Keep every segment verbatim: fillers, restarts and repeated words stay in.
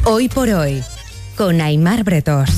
Hoy por hoy, con Aimar Bretos.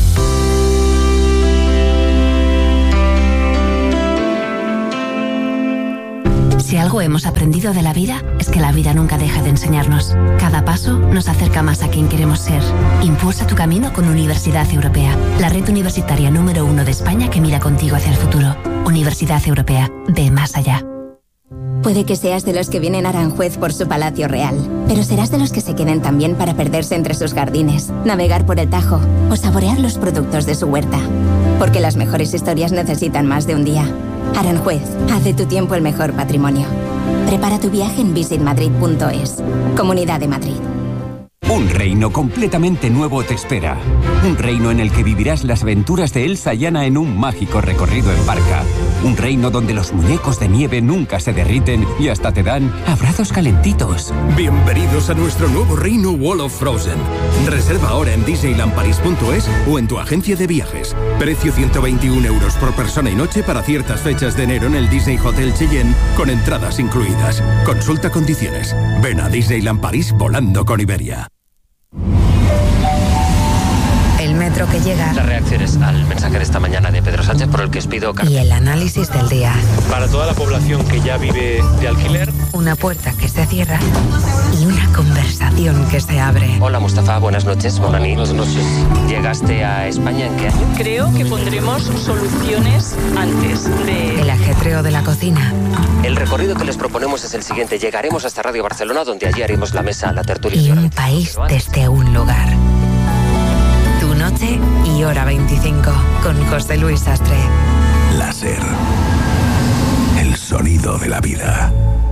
Si algo hemos aprendido de la vida, es que la vida nunca deja de enseñarnos. Cada paso nos acerca más a quien queremos ser. Impulsa tu camino con Universidad Europea, la red universitaria número uno de España que mira contigo hacia el futuro. Universidad Europea, ve más allá. Puede que seas de los que vienen a Aranjuez por su palacio real, pero serás de los que se queden también para perderse entre sus jardines, navegar por el Tajo o saborear los productos de su huerta. Porque las mejores historias necesitan más de un día. Aranjuez, haz de tu tiempo el mejor patrimonio. Prepara tu viaje en visit madrid punto es. Comunidad de Madrid. Un reino completamente nuevo te espera. Un reino en el que vivirás las aventuras de Elsa y Anna en un mágico recorrido en barca. Un reino donde los muñecos de nieve nunca se derriten y hasta te dan abrazos calentitos. Bienvenidos a nuestro nuevo reino Wall of Frozen. Reserva ahora en disneyland paris punto es o en tu agencia de viajes. Precio ciento veintiún euros por persona y noche para ciertas fechas de enero en el Disney Hotel Cheyenne con entradas incluidas. Consulta condiciones. Ven a Disneyland París volando con Iberia. El metro que llega. Las reacciones al mensaje de esta mañana de Pedro Sánchez por el que os pido... Y el análisis del día. Para toda la población que ya vive de alquiler. Una puerta que se cierra y una conversación que se abre. Hola Mustafa, buenas noches. Bonani. Buenas noches. ¿Llegaste a España en qué año? Creo que pondremos soluciones antes de... El ajetreo de la cocina. El recorrido que les proponemos es el siguiente. Llegaremos hasta Radio Barcelona, donde allí haremos la mesa, la tertulia. Y un país desde un lugar. Tu noche y hora veinticinco, con José Luis Sastre. Láser. El sonido de la vida.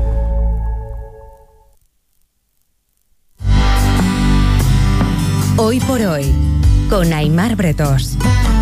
Hoy por hoy, con Aimar Bretos.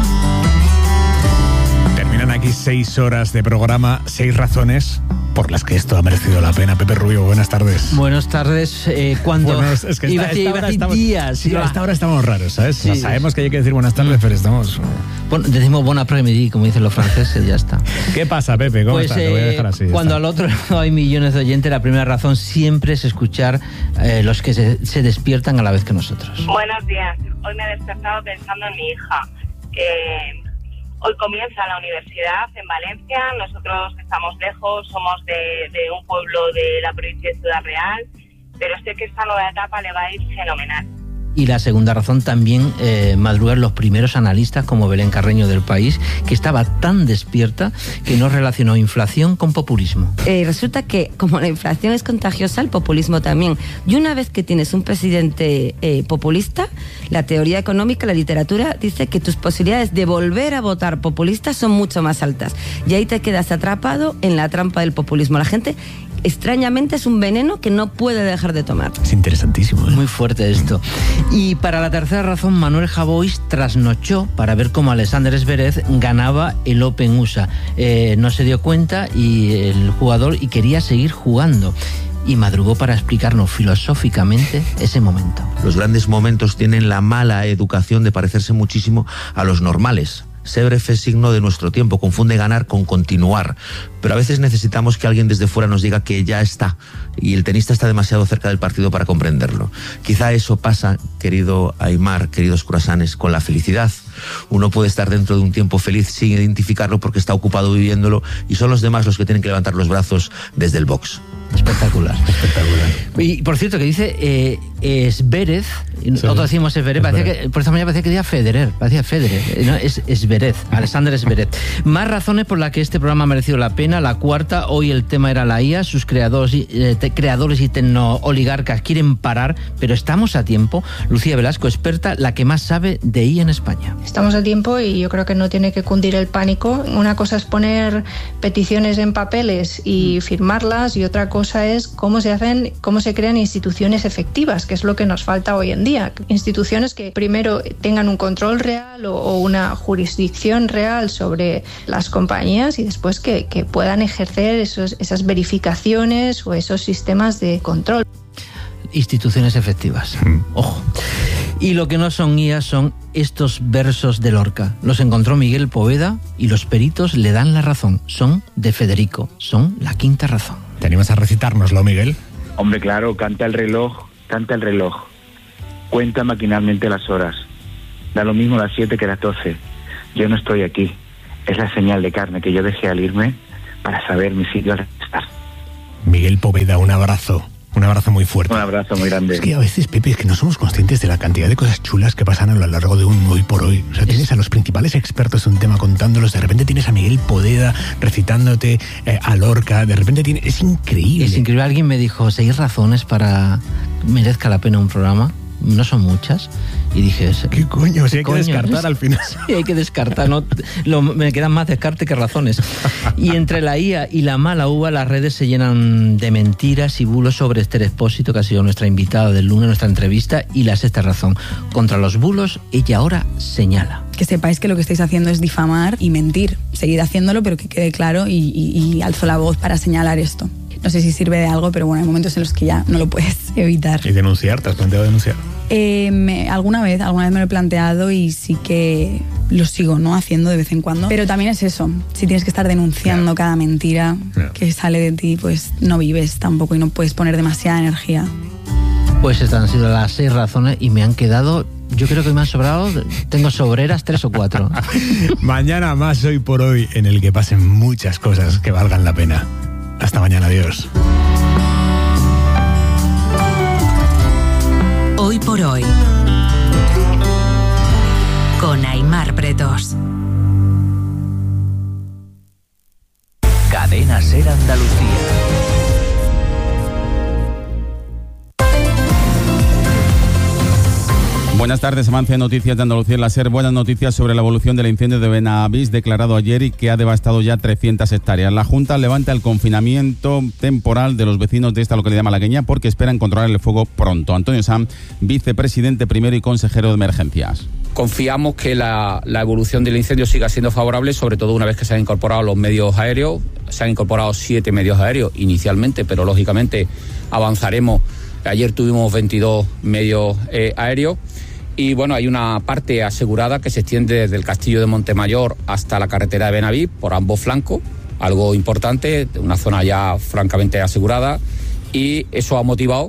Terminan aquí seis horas de programa, seis razones por las que esto ha merecido la pena. Pepe Rubio, buenas tardes. Buenas tardes. Eh, cuando bueno, es, es que iba, esta, iba, esta iba estamos, días. Sí, iba. a esta hora estamos raros, ¿sabes? Sí, o sea, sabemos que hay que decir buenas tardes, pero estamos... Bueno, decimos bon après-midi, como dicen los franceses, ya está. ¿Qué pasa, Pepe? ¿Cómo pues, estás? Eh, Te voy a dejar así. Cuando al otro lado hay millones de oyentes, la primera razón siempre es escuchar eh, los que se, se despiertan a la vez que nosotros. Buenos días. Hoy me he despertado pensando en mi hija. Eh, hoy comienza la universidad en Valencia. Nosotros estamos lejos, somos de, de un pueblo de la provincia de Ciudad Real, pero sé que esta nueva etapa le va a ir fenomenal. Y la segunda razón también, eh, madrugar los primeros analistas como Belén Carreño del País, que estaba tan despierta que no relacionó inflación con populismo. Eh, resulta que como la inflación es contagiosa, el populismo también. Y una vez que tienes un presidente eh, populista, la teoría económica, la literatura, dice que tus posibilidades de volver a votar populista son mucho más altas. Y ahí te quedas atrapado en la trampa del populismo. La gente... extrañamente es un veneno que no puede dejar de tomar. Es interesantísimo, ¿eh? Muy fuerte esto. Y para la tercera razón, Manuel Javois trasnochó para ver cómo Alexander Zverev ganaba el Open U S A. Eh, no se dio cuenta y el jugador y quería seguir jugando. Y madrugó para explicarnos filosóficamente ese momento. Los grandes momentos tienen la mala educación de parecerse muchísimo a los normales. Zverev es signo de nuestro tiempo, confunde ganar con continuar, pero a veces necesitamos que alguien desde fuera nos diga que ya está, y el tenista está demasiado cerca del partido para comprenderlo. Quizá eso pasa, querido Aimar, queridos croissants, con la felicidad. Uno puede estar dentro de un tiempo feliz sin identificarlo porque está ocupado viviéndolo, y son los demás los que tienen que levantar los brazos desde el box. Espectacular, espectacular. Y por cierto, que dice eh, Zverev, sí, nosotros decimos Zverev, parecía que, por esta mañana parecía que decía Federer, parecía Federer, no, es Zverev, Alexander Zverev. Más razones por las que este programa ha merecido la pena. La cuarta, hoy el tema era la I A, sus creadores y, eh, te, creadores y tecnooligarcas quieren parar, pero estamos a tiempo. Lucía Velasco, experta, la que más sabe de I A en España. Estamos a tiempo y yo creo que no tiene que cundir el pánico. Una cosa es poner peticiones en papeles y firmarlas, y otra cosa cosa es cómo se hacen, cómo se crean instituciones efectivas, que es lo que nos falta hoy en día. Instituciones que primero tengan un control real o, o una jurisdicción real sobre las compañías, y después que, que puedan ejercer esos, esas verificaciones o esos sistemas de control. Instituciones efectivas. Ojo. Y lo que no son I A son estos versos de Lorca. Los encontró Miguel Poveda y los peritos le dan la razón. Son de Federico. Son la quinta razón. ¿Te animas a recitárnoslo, Miguel? Hombre, claro, canta el reloj, canta el reloj. cuenta maquinalmente las horas. Da lo mismo las siete que las doce. Yo no estoy aquí. Es la señal de carne que yo dejé al irme para saber mi sitio al estar. Miguel Poveda, un abrazo. Un abrazo muy fuerte. Un abrazo muy grande. Es que a veces, Pepe, es que no somos conscientes de la cantidad de cosas chulas que pasan a lo largo de un hoy por hoy. O sea, tienes a los principales expertos de un tema contándolos, de repente tienes a Miguel Poveda recitándote eh, a Lorca, de repente tienes... Es increíble. Es increíble. Alguien me dijo, ¿seis razones para que merezca la pena un programa? No son muchas. Y dije, ¿qué coño? Si hay que descartar al final. Sí, hay que descartar. No, lo, me quedan más descarte que razones. Y entre la I A y la mala uva, las redes se llenan de mentiras y bulos sobre Esther Expósito, que ha sido nuestra invitada del lunes, nuestra entrevista, y la sexta razón. Contra los bulos, ella ahora señala. Que sepáis que lo que estáis haciendo es difamar y mentir. Seguid haciéndolo, pero que quede claro y, y, y alzo la voz para señalar esto. No sé si sirve de algo, pero bueno, hay momentos en los que ya no lo puedes evitar. ¿Y denunciar? ¿Te has planteado denunciar? Eh, me, alguna vez, alguna vez me lo he planteado y sí que lo sigo, ¿no? Haciendo de vez en cuando. Pero también es eso, si tienes que estar denunciando claro. cada mentira claro. que sale de ti, pues no vives tampoco y no puedes poner demasiada energía. Pues estas han sido las seis razones y me han quedado... Yo creo que me han sobrado, tengo sobreras tres o cuatro. Mañana más Hoy por Hoy, en el que pasen muchas cosas que valgan la pena. Hasta mañana, adiós. Hoy por Hoy, con Aimar Pretos. Cadena Ser Andalucía. Buenas tardes, avance de noticias de Andalucía en la SER. Buenas noticias sobre la evolución del incendio de Benavís, declarado ayer y que ha devastado ya trescientas hectáreas. La Junta levanta el confinamiento temporal de los vecinos de esta localidad malagueña porque esperan controlar el fuego pronto. Antonio Sanz, vicepresidente primero y consejero de emergencias. Confiamos que la, la evolución del incendio siga siendo favorable, sobre todo una vez que se han incorporado los medios aéreos. Se han incorporado siete medios aéreos inicialmente, pero lógicamente avanzaremos. Ayer tuvimos veintidós medios eh, aéreos. Y bueno, hay una parte asegurada que se extiende desde el castillo de Montemayor hasta la carretera de Benavís por ambos flancos, algo importante, una zona ya francamente asegurada, y eso ha motivado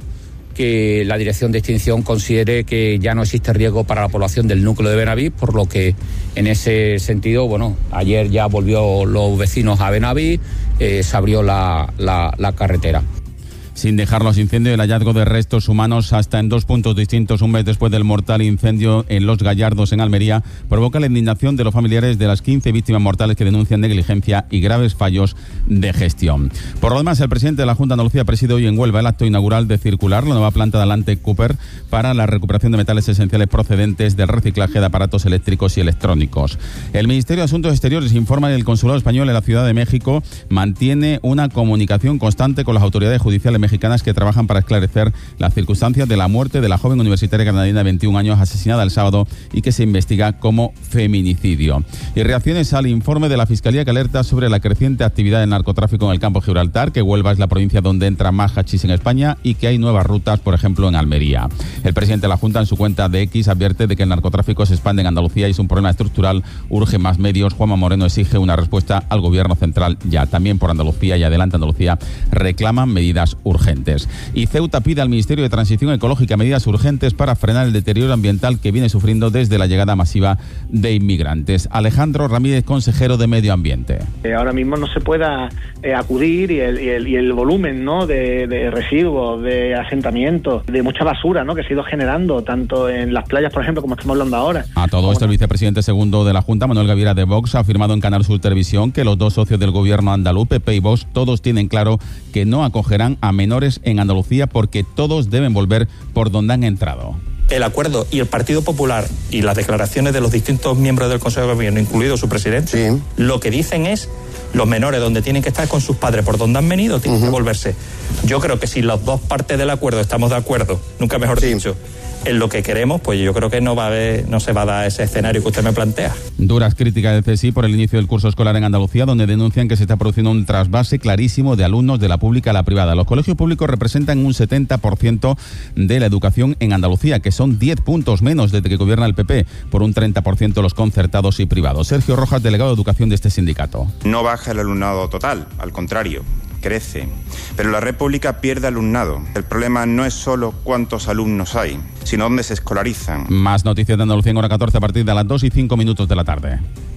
que la Dirección de Extinción considere que ya no existe riesgo para la población del núcleo de Benavís, por lo que en ese sentido, bueno, ayer ya volvió los vecinos a Benavís, eh, se abrió la, la, la carretera. Sin dejar los incendios, el hallazgo de restos humanos hasta en dos puntos distintos un mes después del mortal incendio en Los Gallardos, en Almería, provoca la indignación de los familiares de las quince víctimas mortales que denuncian negligencia y graves fallos de gestión. Por lo demás, el presidente de la Junta de Andalucía preside hoy en Huelva el acto inaugural de Circular, la nueva planta de Alante Cooper para la recuperación de metales esenciales procedentes del reciclaje de aparatos eléctricos y electrónicos. El Ministerio de Asuntos Exteriores informa que el Consulado Español en la Ciudad de México mantiene una comunicación constante con las autoridades judiciales mexicanas que trabajan para esclarecer las circunstancias de la muerte de la joven universitaria canadiense de veintiún años asesinada el sábado y que se investiga como feminicidio. Y reacciones al informe de la Fiscalía que alerta sobre la creciente actividad del narcotráfico en el campo de Gibraltar, que Huelva es la provincia donde entra más hachís en España y que hay nuevas rutas, por ejemplo, en Almería. El presidente de la Junta en su cuenta de X advierte de que el narcotráfico se expande en Andalucía y es un problema estructural, urge más medios. Juanma Moreno exige una respuesta al gobierno central ya. También por Andalucía y Adelante Andalucía reclaman medidas urgentes. urgentes. Y Ceuta pide al Ministerio de Transición Ecológica medidas urgentes para frenar el deterioro ambiental que viene sufriendo desde la llegada masiva de inmigrantes. Alejandro Ramírez, consejero de Medio Ambiente. Eh, ahora mismo no se pueda eh, acudir y el, y, el, y el volumen, ¿no?, de, de residuos, de asentamientos, de mucha basura, ¿no?, que se ha ido generando tanto en las playas, por ejemplo, como estamos hablando ahora. A todo esto, el vicepresidente segundo de la Junta, Manuel Gaviria de Vox, ha afirmado en Canal Sur Televisión que los dos socios del gobierno andaluz, P P y Vox, todos tienen claro que no acogerán a menores en Andalucía porque todos deben volver por donde han entrado. El acuerdo y el Partido Popular y las declaraciones de los distintos miembros del Consejo de Gobierno, incluido su presidente, sí, lo que dicen es los menores donde tienen que estar con sus padres por donde han venido, tienen uh-huh. que volverse. Yo creo que si las dos partes del acuerdo estamos de acuerdo, nunca mejor sí. dicho, en lo que queremos, pues yo creo que no va a haber, no se va a dar ese escenario que usted me plantea. Duras críticas del C S I por el inicio del curso escolar en Andalucía, donde denuncian que se está produciendo un trasvase clarísimo de alumnos de la pública a la privada. Los colegios públicos representan un setenta por ciento de la educación en Andalucía, que son diez puntos menos desde que gobierna el P P, por un treinta por ciento los concertados y privados. Sergio Rojas, delegado de Educación de este sindicato. No baja el alumnado total, al contrario. crece, pero la red pública pierde alumnado. El problema no es solo cuántos alumnos hay, sino dónde se escolarizan. Más noticias de Andalucía en hora catorce a partir de las dos y cinco minutos de la tarde.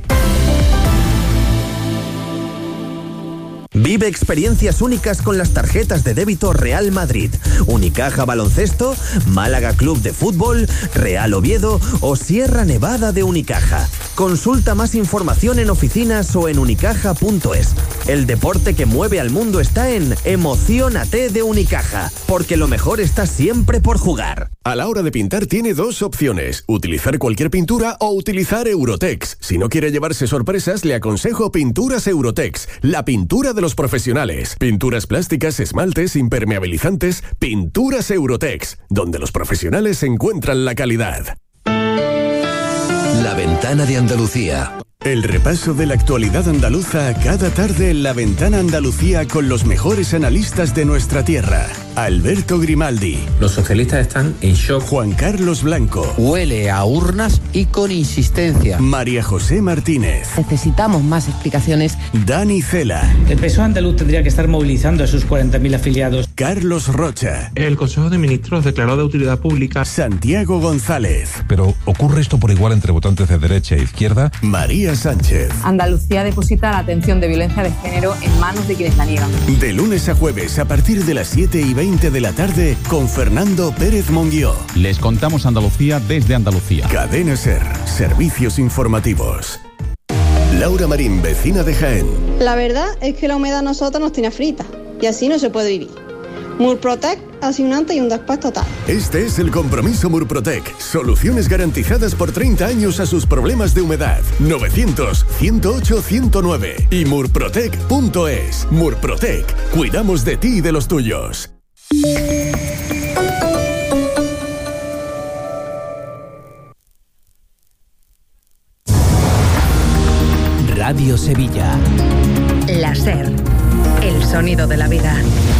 Vive experiencias únicas con las tarjetas de débito Real Madrid, Unicaja Baloncesto, Málaga Club de Fútbol, Real Oviedo o Sierra Nevada de Unicaja. Consulta más información en oficinas o en unicaja punto es. El deporte que mueve al mundo está en Emociónate de Unicaja, porque lo mejor está siempre por jugar. A la hora de pintar tiene dos opciones, utilizar cualquier pintura o utilizar Eurotex. Si no quiere llevarse sorpresas, le aconsejo Pinturas Eurotex, la pintura de los profesionales. Pinturas plásticas, esmaltes, impermeabilizantes, Pinturas Eurotex, donde los profesionales encuentran la calidad. La Ventana de Andalucía. El repaso de la actualidad andaluza cada tarde en La Ventana Andalucía con los mejores analistas de nuestra tierra. Alberto Grimaldi. Los socialistas están en shock. Juan Carlos Blanco. Huele a urnas y con insistencia. María José Martínez. Necesitamos más explicaciones. Dani Cela. El P S O E andaluz tendría que estar movilizando a sus cuarenta mil afiliados. Carlos Rocha. El Consejo de Ministros declaró de utilidad pública. Santiago González. Pero ¿ocurre esto por igual entre votantes de derecha e izquierda? María Sánchez. Andalucía deposita la atención de violencia de género en manos de quienes la niegan. De lunes a jueves a partir de las siete y veinte de la tarde con Fernando Pérez Monguió. Les contamos Andalucía desde Andalucía. Cadena SER, servicios informativos. Laura Marín, vecina de Jaén. La verdad es que la humedad a nosotros nos tiene frita y así no se puede vivir. Murprotec hace un antes y un después total. Este es el compromiso Murprotec. Soluciones garantizadas por treinta años a sus problemas de humedad. novecientos, ciento ocho, ciento nueve y murprotec punto es. Murprotec. Cuidamos de ti y de los tuyos. Radio Sevilla. La SER. El sonido de la vida.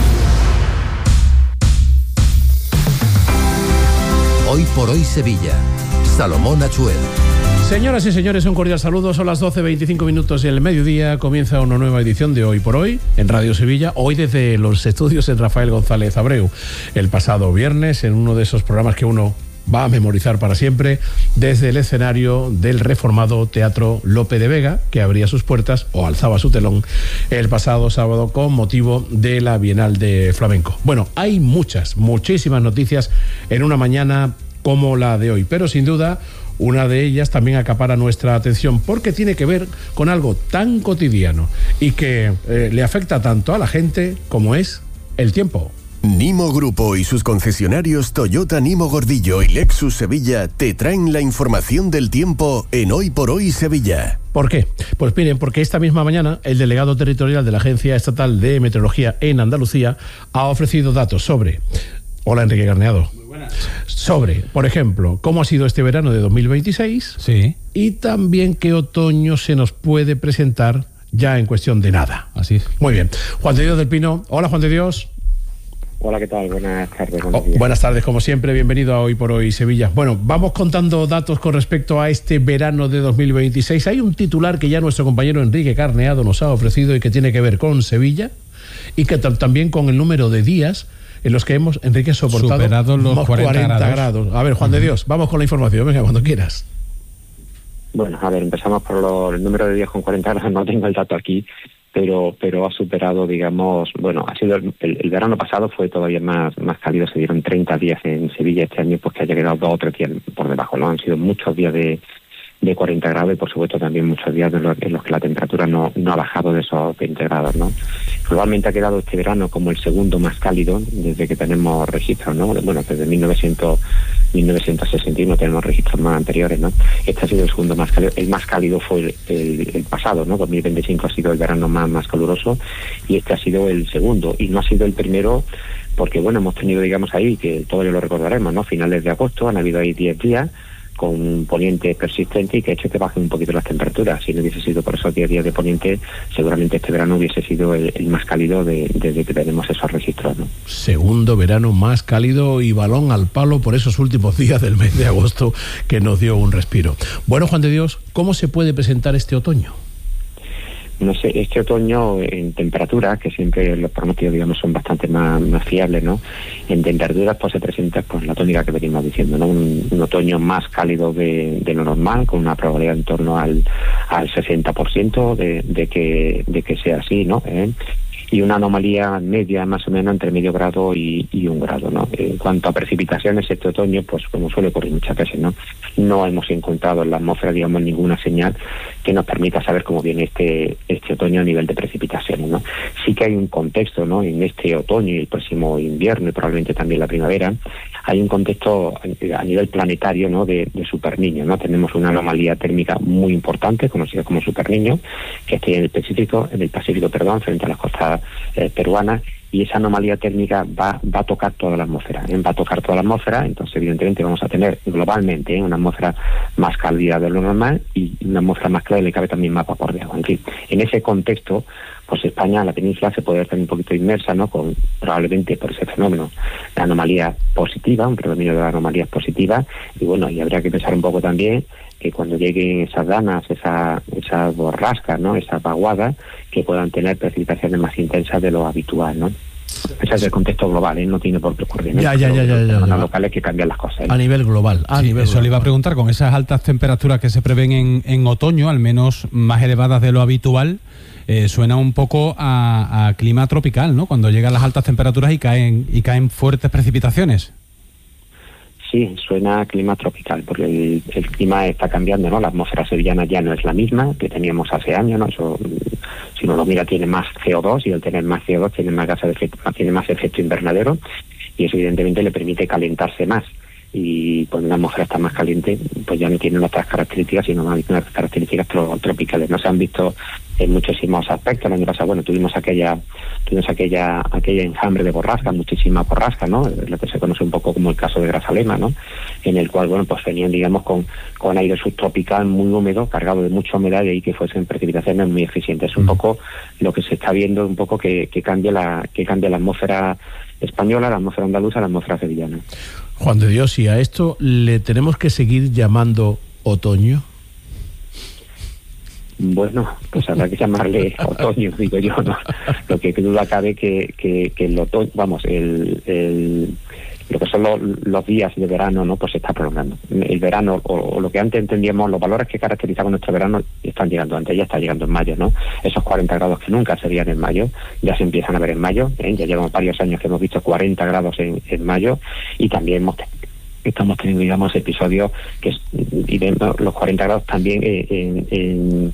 Hoy por hoy Sevilla. Salomón Achuel. Señoras y señores, un cordial saludo. Son las doce veinticinco minutos y el mediodía comienza una nueva edición de Hoy por Hoy en Radio Sevilla. Hoy desde los estudios en Rafael González Abreu. El pasado viernes, en uno de esos programas que uno va a memorizar para siempre, desde el escenario del reformado Teatro Lope de Vega, que abría sus puertas o alzaba su telón el pasado sábado con motivo de la Bienal de Flamenco. Bueno, hay muchas, muchísimas noticias en una mañana como la de hoy, pero sin duda una de ellas también acapara nuestra atención porque tiene que ver con algo tan cotidiano y que eh, le afecta tanto a la gente como es el tiempo. Nimo Grupo y sus concesionarios Toyota Nimo Gordillo y Lexus Sevilla te traen la información del tiempo en Hoy por Hoy Sevilla. ¿Por qué? Pues miren, porque esta misma mañana el delegado territorial de la Agencia Estatal de Meteorología en Andalucía ha ofrecido datos sobre... Hola, Enrique Carneado. Muy buenas. Sobre, por ejemplo, cómo ha sido este verano de dos mil veintiséis. Sí. Y también qué otoño se nos puede presentar ya en cuestión de nada. Así es. Muy bien. Juan de Dios del Pino. Hola, Juan de Dios. Hola, ¿qué tal? Buenas tardes. Oh, buenas tardes, como siempre, bienvenido a Hoy por Hoy Sevilla. Bueno, vamos contando datos con respecto a este verano de dos mil veintiséis. Hay un titular que ya nuestro compañero Enrique Carneado nos ha ofrecido y que tiene que ver con Sevilla y que t- también con el número de días en los que hemos, Enrique, soportado superado los cuarenta, cuarenta grados. grados. A ver, Juan de Dios, vamos con la información, venga, cuando quieras. Bueno, a ver, empezamos por lo, el número de días con cuarenta grados, no tengo el dato aquí, pero pero ha superado, digamos, bueno, ha sido el, el, el verano pasado fue todavía más más cálido, se dieron treinta días en Sevilla este año, pues que haya quedado dos o tres días por debajo, ¿no? Han sido muchos días de, de cuarenta grados y por supuesto también muchos días en los, en los que la temperatura no, no ha bajado de esos veinte grados, ¿no? Globalmente ha quedado este verano como el segundo más cálido desde que tenemos registros, ¿no? Bueno, desde mil novecientos sesenta y uno tenemos registros más anteriores, ¿no? Este ha sido el segundo más cálido. El más cálido fue el, el, el pasado, ¿no? dos mil veinticinco ha sido el verano más, más caluroso y este ha sido el segundo y no ha sido el primero porque, bueno, hemos tenido, digamos, ahí, que todos lo recordaremos, ¿no? Finales de agosto han habido ahí diez días con poniente persistente y que ha hecho que bajen un poquito las temperaturas. Si no hubiese sido por esos diez días de poniente, seguramente este verano hubiese sido el, el más cálido de, desde que tenemos esos registros, ¿no? Segundo verano más cálido y balón al palo por esos últimos días del mes de agosto que nos dio un respiro. Bueno, Juan de Dios, ¿cómo se puede presentar este otoño? No sé, este otoño en temperaturas, que siempre los pronósticos, digamos, son bastante más, más fiables, ¿no? En temperaturas, pues se presenta pues la tónica que venimos diciendo, ¿no? Un, un otoño más cálido de, de lo normal, con una probabilidad en torno al, al sesenta por ciento de, de, que, de que sea así, ¿no? ¿Eh? Y una anomalía media más o menos entre medio grado y, y un grado, ¿no? En cuanto a precipitaciones este otoño, pues como suele ocurrir muchas veces, ¿no? No hemos encontrado en la atmósfera, digamos, ninguna señal que nos permita saber cómo viene este este otoño a nivel de precipitaciones, ¿no? Sí que hay un contexto, ¿no? En este otoño y el próximo invierno y probablemente también la primavera, hay un contexto a nivel planetario, ¿no? De, de superniño, ¿no? Tenemos una anomalía térmica muy importante, conocida como superniño, que está en el Pacífico, en el Pacífico, perdón, frente a las costas eh, peruanas, y esa anomalía térmica va, va a tocar toda la atmósfera, ¿eh? va a tocar toda la atmósfera, entonces evidentemente vamos a tener globalmente ¿eh? una atmósfera más cálida de lo normal y una atmósfera más clara y le cabe también más vapor de agua. En fin, en ese contexto, pues España, la península, se puede estar un poquito inmersa, ¿no? Con probablemente por ese fenómeno la anomalía positiva, un predominio de las anomalías positivas, y bueno, y habría que pensar un poco también que cuando lleguen esas danas, esa, esas borrascas, ¿no? Esas vaguadas, que puedan tener precipitaciones más intensas de lo habitual, ¿no? Ese es el contexto global, ¿eh? No tiene por qué ocurrir. Ya, ya, ya, ya, ya, ya. ya. locales que cambian las cosas, ¿eh? A nivel global. A Sí, nivel eso global. le iba a preguntar, con esas altas temperaturas que se prevén en, en otoño, al menos más elevadas de lo habitual, eh, suena un poco a, a clima tropical, ¿no? Cuando llegan las altas temperaturas y caen y caen fuertes precipitaciones. Sí, suena a clima tropical, porque el, el clima está cambiando, ¿no? La atmósfera sevillana ya no es la misma que teníamos hace años, ¿no? Eso, si uno lo mira, tiene más C O dos, y al tener más C O dos tiene más gases de efecto, tiene más efecto invernadero, y eso evidentemente le permite calentarse más. Y cuando la atmósfera está más caliente, pues ya no tiene otras características, sino unas características tro- tropicales. No se han visto en muchísimos aspectos. El año pasado, bueno, tuvimos aquella tuvimos aquella aquella enjambre de borrascas, muchísimas borrascas, ¿no? Lo que se conoce un poco como el caso de Grazalema, ¿no? En el cual, bueno, pues venían, digamos, con, con aire subtropical muy húmedo, cargado de mucha humedad, y ahí que fuesen precipitaciones muy eficientes. Es un poco lo que se está viendo, un poco que, que cambia la que cambia la atmósfera española, la atmósfera andaluza, la atmósfera sevillana. Juan de Dios, ¿y a esto le tenemos que seguir llamando otoño? Bueno, pues habrá que llamarle otoño, digo yo, ¿no? Lo que duda cabe que, que, que el otoño, vamos, el, el, lo que son los, los días de verano, ¿no? Pues se está prolongando. El verano, o, o lo que antes entendíamos, los valores que caracterizaban nuestro verano están llegando antes, ya está llegando en mayo, ¿no? Esos cuarenta grados que nunca se veían en mayo, ya se empiezan a ver en mayo, ¿eh? Ya llevamos varios años que hemos visto cuarenta grados en, en mayo, y también hemos estamos teniendo, digamos, episodios que y de, los cuarenta grados también en, en,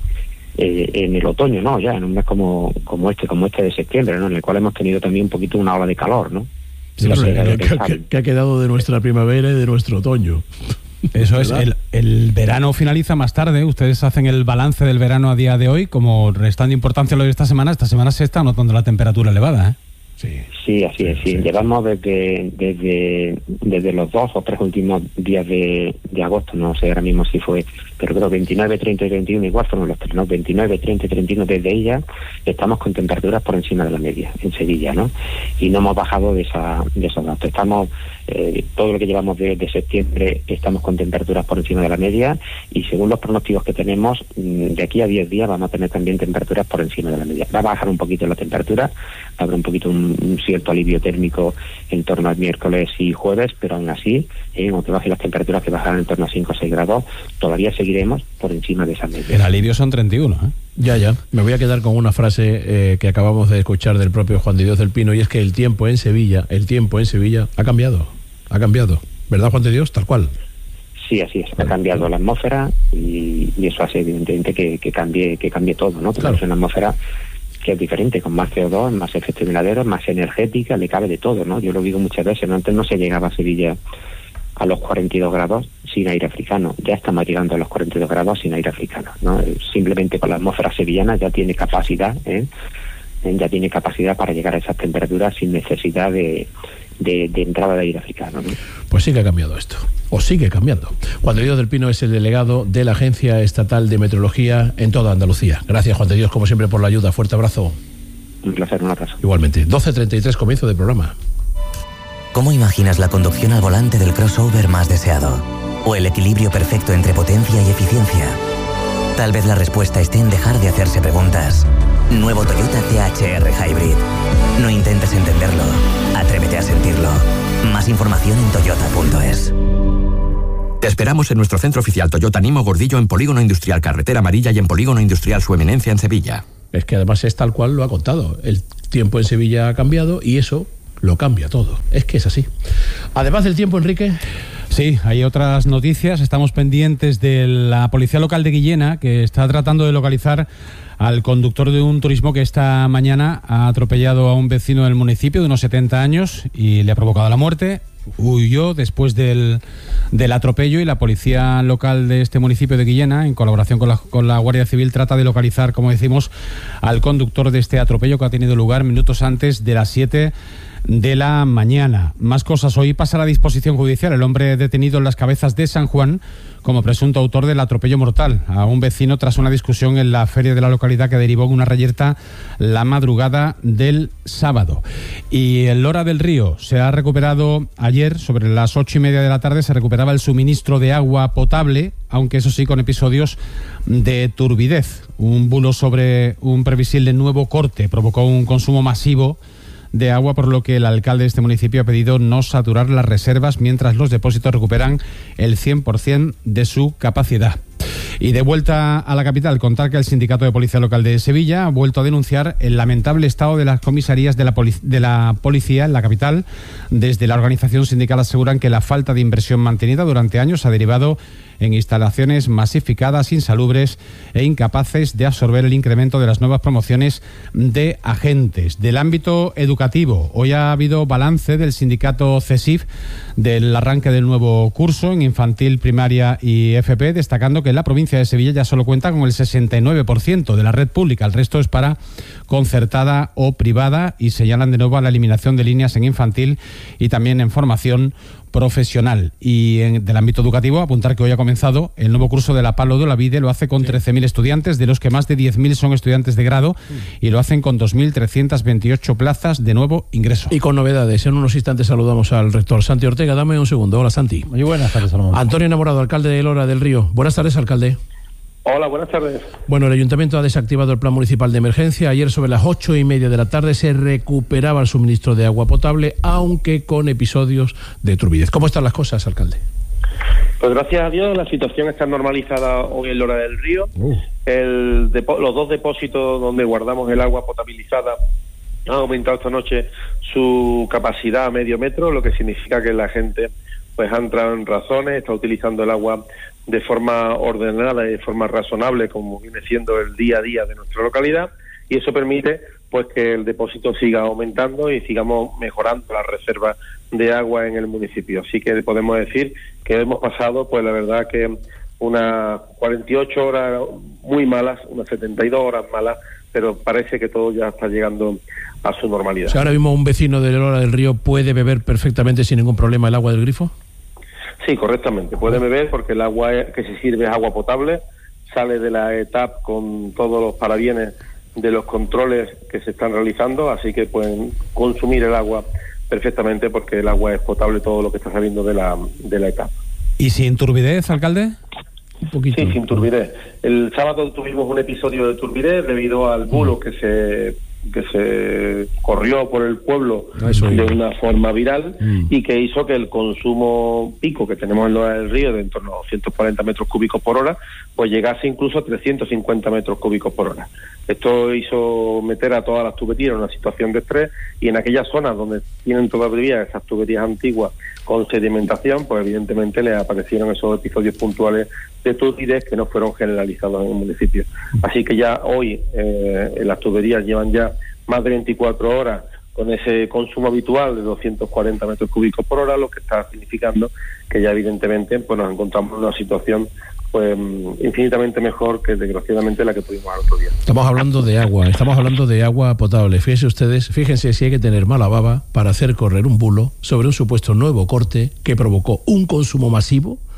en el otoño, ¿no? Ya en un mes como, como este, como este de septiembre, ¿no? En el cual hemos tenido también un poquito una ola de calor, ¿no? Sí, no sé, que, que, que, que ha quedado de nuestra primavera y de nuestro otoño. Eso es, el, el verano finaliza más tarde. Ustedes hacen el balance del verano a día de hoy, como restando importancia a lo de esta semana. Esta semana se está notando la temperatura elevada, ¿eh? Sí, sí, así es. Sí. Sí. Llevamos desde, desde desde los dos o tres últimos días de, de agosto, no sé ahora mismo si fue, pero creo veintinueve, treinta y treinta y uno, igual fueron los tres, ¿no? veintinueve, treinta y treinta y uno, desde ella estamos con temperaturas por encima de la media en Sevilla, ¿no? Y no hemos bajado de, esa, de esos datos. Estamos, eh, todo lo que llevamos de, de septiembre, estamos con temperaturas por encima de la media, y según los pronósticos que tenemos, de aquí a diez días vamos a tener también temperaturas por encima de la media. Va a bajar un poquito la temperatura, habrá un poquito un un cierto alivio térmico en torno al miércoles y jueves, pero aún así, eh, aunque bajen las temperaturas, que bajarán en torno a cinco o seis grados, todavía seguiremos por encima de esa media. El alivio son treinta y uno, ¿eh? Ya, ya. Me voy a quedar con una frase eh, que acabamos de escuchar del propio Juan de Dios del Pino, y es que el tiempo en Sevilla, el tiempo en Sevilla ha cambiado, ha cambiado. ¿Verdad, Juan de Dios? Tal cual. Sí, así es. Ha cambiado la atmósfera, y, y eso hace evidentemente que, que cambie que cambie todo, ¿no? Porque claro, es una atmósfera que es diferente, con más C O dos, más efecto invernadero, más energética, le cabe de todo, ¿no? Yo lo digo muchas veces, ¿no? Antes no se llegaba a Sevilla a los cuarenta y dos grados sin aire africano, ya estamos llegando a los cuarenta y dos grados sin aire africano, ¿no? Simplemente con la atmósfera sevillana ya tiene capacidad, ¿eh? ya tiene capacidad para llegar a esas temperaturas sin necesidad de, de, de entrada de aire africano, ¿no? Pues sí que ha cambiado esto, o sigue cambiando. Juan de Dios del Pino es el delegado de la Agencia Estatal de Meteorología en toda Andalucía. Gracias, Juan de Dios, como siempre, por la ayuda. Fuerte abrazo. Un placer, un abrazo. Igualmente. doce treinta y tres, comienzo del programa. ¿Cómo imaginas la conducción al volante del crossover más deseado? ¿O el equilibrio perfecto entre potencia y eficiencia? Tal vez la respuesta esté en dejar de hacerse preguntas. Nuevo Toyota C H R Hybrid. No intentes entenderlo, atrévete a sentirlo. Más información en toyota punto es. Te esperamos en nuestro centro oficial Toyota Nimo Gordillo en Polígono Industrial Carretera Amarilla y en Polígono Industrial Su Eminencia en Sevilla. Es que además es tal cual lo ha contado. El tiempo en Sevilla ha cambiado y eso lo cambia todo. Es que es así. Además del tiempo, Enrique... Sí, hay otras noticias. Estamos pendientes de la Policía Local de Guillena, que está tratando de localizar al conductor de un turismo que esta mañana ha atropellado a un vecino del municipio de unos setenta años y le ha provocado la muerte. Huyó después del, del atropello y la Policía Local de este municipio de Guillena, en colaboración con la, con la Guardia Civil, trata de localizar, como decimos, al conductor de este atropello que ha tenido lugar minutos antes de las siete de la mañana. Más cosas. Hoy pasa a la disposición judicial el hombre detenido en Las Cabezas de San Juan como presunto autor del atropello mortal a un vecino tras una discusión en la feria de la localidad que derivó en una reyerta la madrugada del sábado. Y en Lora del Río se ha recuperado ayer, sobre las ocho y media de la tarde, se recuperaba el suministro de agua potable, aunque eso sí con episodios de turbidez. Un bulo sobre un previsible nuevo corte provocó un consumo masivo de agua, por lo que el alcalde de este municipio ha pedido no saturar las reservas mientras los depósitos recuperan el cien por ciento de su capacidad. Y de vuelta a la capital, contar que el Sindicato de Policía Local de Sevilla ha vuelto a denunciar el lamentable estado de las comisarías de la, polic- de la policía en la capital. Desde la organización sindical aseguran que la falta de inversión mantenida durante años ha derivado en instalaciones masificadas, insalubres e incapaces de absorber el incremento de las nuevas promociones de agentes. Del ámbito educativo, hoy ha habido balance del sindicato CESIF del arranque del nuevo curso en infantil, primaria y F P, destacando que la provincia de Sevilla ya solo cuenta con el sesenta y nueve por ciento de la red pública, el resto es para concertada o privada, y señalan de nuevo a la eliminación de líneas en infantil y también en formación profesional. Y en, del ámbito educativo, apuntar que hoy ha comenzado el nuevo curso de la Pablo de Olavide. Lo hace con sí. trece mil estudiantes, de los que más de diez mil son estudiantes de grado, y lo hacen con dos mil trescientas veintiocho plazas de nuevo ingreso. Y con novedades. En unos instantes saludamos al rector Santi Ortega. Dame un segundo. Hola, Santi. Muy buenas tardes, Salomón. Antonio Enamorado, alcalde de Lora del Río. Buenas tardes, alcalde. Hola, buenas tardes. Bueno, el Ayuntamiento ha desactivado el Plan Municipal de Emergencia. Ayer sobre las ocho y media de la tarde se recuperaba el suministro de agua potable, aunque con episodios de turbidez. ¿Cómo están las cosas, alcalde? Pues gracias a Dios la situación está normalizada hoy en Lora del Río. Uh. El depo- los dos depósitos donde guardamos el agua potabilizada han aumentado esta noche su capacidad a medio metro, lo que significa que la gente pues ha entrado en razones, está utilizando el agua de forma ordenada y de forma razonable, como viene siendo el día a día de nuestra localidad, y eso permite pues que el depósito siga aumentando y sigamos mejorando la reserva de agua en el municipio. Así que podemos decir que hemos pasado, pues la verdad que unas cuarenta y ocho horas muy malas, unas setenta y dos horas malas, pero parece que todo ya está llegando a su normalidad. O sea, ahora mismo un vecino de Lora del Río puede beber perfectamente sin ningún problema el agua del grifo. Sí, correctamente. Puede beber porque el agua que se sirve es agua potable, sale de la E T A P con todos los parabienes de los controles que se están realizando, así que pueden consumir el agua perfectamente porque el agua es potable, todo lo que está saliendo de la, de la E T A P. ¿Y sin turbidez, alcalde? Un poquito. Sí, sin turbidez. El sábado tuvimos un episodio de turbidez debido al bulo que se que se corrió por el pueblo Eso de una forma viral mm. y que hizo que el consumo pico que tenemos en Lora del Río de en torno a doscientos cuarenta metros cúbicos por hora pues llegase incluso a trescientos cincuenta metros cúbicos por hora. Esto hizo meter a todas las tuberías en una situación de estrés, y en aquellas zonas donde tienen todavía esas tuberías antiguas con sedimentación, pues evidentemente le aparecieron esos episodios puntuales de turbidez que no fueron generalizados en el municipio. Así que ya hoy eh, las tuberías llevan ya más de veinticuatro horas con ese consumo habitual de doscientos cuarenta metros cúbicos por hora, lo que está significando que ya evidentemente pues nos encontramos en una situación pues infinitamente mejor que desgraciadamente la que tuvimos al otro día. Estamos hablando de agua, estamos hablando de agua potable. Fíjense ustedes, fíjense si hay que tener mala baba para hacer correr un bulo sobre un supuesto nuevo corte que provocó un consumo masivo